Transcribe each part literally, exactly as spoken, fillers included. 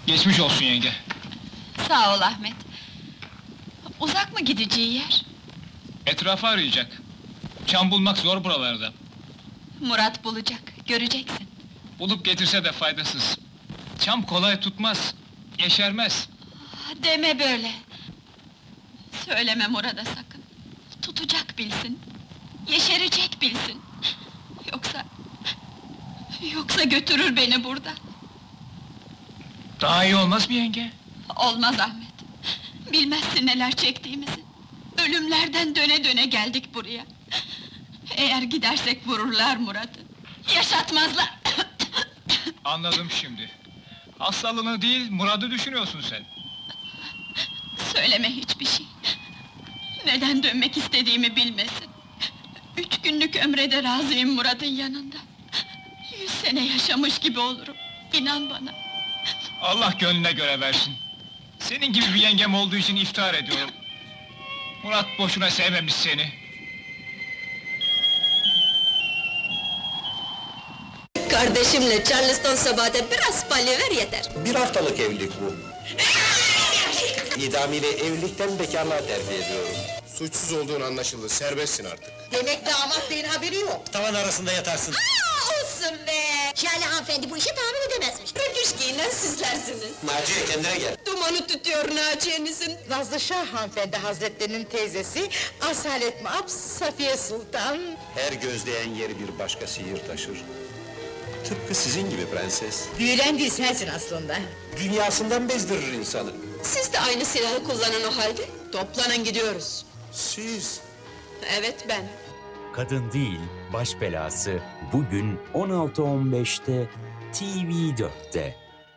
Geçmiş olsun yenge. Sağ ol Ahmet. Uzak mı gideceği yer? Etrafı arayacak. Çam bulmak zor buralarda. Murat bulacak, göreceksin. Bulup getirse de faydasız. Çam kolay tutmaz, yeşermez. Deme böyle! Söyleme Murat'a sakın! Tutacak bilsin! Yeşerecek bilsin! Yoksa... Yoksa götürür beni buradan! Daha iyi olmaz mı yenge? Olmaz Ahmet! Bilmezsin neler çektiğimizi! Ölümlerden döne döne geldik buraya! Eğer gidersek vururlar Murat'ı! Yaşatmazlar! Anladım şimdi. Hastalığını değil, Murad'ı düşünüyorsun sen. Söyleme hiçbir şey! Neden dönmek istediğimi bilmesin! Üç günlük ömre de razıyım Murat'ın yanında! Yüz sene yaşamış gibi olurum, inan bana! Allah gönlüne göre versin. Senin gibi bir yengem olduğu için iftihar ediyorum. Murat boşuna sevmemiş seni. Kardeşimle Charleston sabahı biraz palya ver yeter. Bir haftalık evlilik bu. İdamiyle evlilikten bekarlığa terfi ediyorum. Suçsuz olduğun anlaşıldı, serbestsin artık. Demek damat beyin haberi yok. Tavan arasında yatarsın. Aa, olsun be! Şale hanımefendi bu işi tahmin edemezmiş. Rötuş giyinen sizlersiniz. Naciye kendine gel. Dumanı tutuyor Naciye'nizin. Nazlı Şah hanımefendi hazretlerinin teyzesi, Asalet Maap, Safiye Sultan. Her gözleyen yeri bir başka sihir taşır. Tıpkı sizin gibi prenses. Büyülen değil sensin aslında. Dünyasından bezdirir insanı. Siz de aynı silahı kullanın o halde. Toplanın gidiyoruz. Siz... Evet ben. Kadın Değil, Baş Belası bugün on altı on beşte T V dörtte.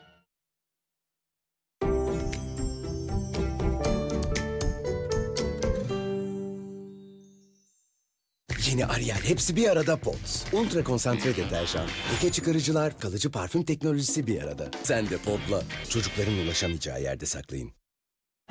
Yeni Ariel hepsi bir arada Pods. Ultra konsantre deterjan, leke çıkarıcılar, kalıcı parfüm teknolojisi bir arada. Sen de Pod'la çocukların ulaşamayacağı yerde saklayın.